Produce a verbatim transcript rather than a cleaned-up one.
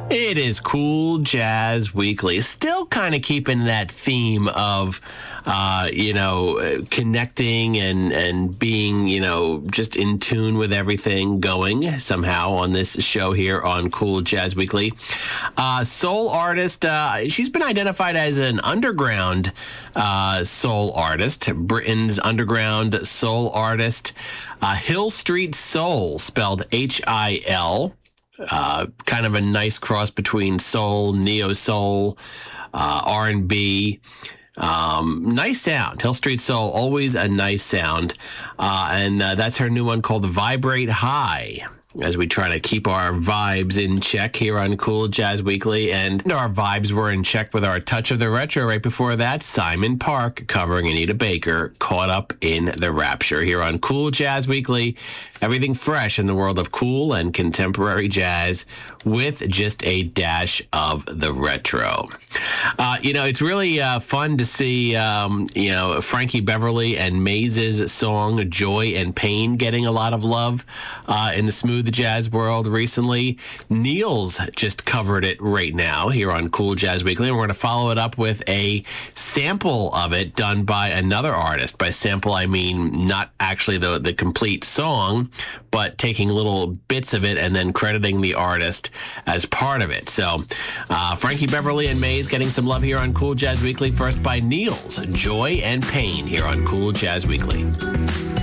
It is Cool Jazz Weekly. Still kind of keeping that theme of, uh, you know, connecting and, and being, you know, just in tune with everything going somehow on this show here on Cool Jazz Weekly. Uh, soul artist, uh, she's been identified as an underground uh, soul artist, Britain's underground soul artist, uh, Hill Street Soul, spelled H I L. Uh, kind of a nice cross between soul, neo-soul, uh, R and B. Um, nice sound. Hill Street Soul, always a nice sound. Uh, and uh, that's her new one called Vibrate High, as we try to keep our vibes in check here on Cool Jazz Weekly. And our vibes were in check with our Touch of the Retro right before that. Simon Park covering Anita Baker, Caught Up in the Rapture here on Cool Jazz Weekly. Everything fresh in the world of cool and contemporary jazz with just a dash of the retro. Uh, you know, it's really uh, fun to see, um, you know, Frankie Beverly and Maze's song Joy and Pain getting a lot of love uh, in the smooth jazz world recently. Niels just covered it right now here on Cool Jazz Weekly, and we're going to follow it up with a sample of it done by another artist. By sample, I mean not actually the, the complete song, but taking little bits of it and then crediting the artist as part of it. So uh, Frankie Beverly and Maze getting some love here on Cool Jazz Weekly. First by Niels, Joy and Pain here on Cool Jazz Weekly.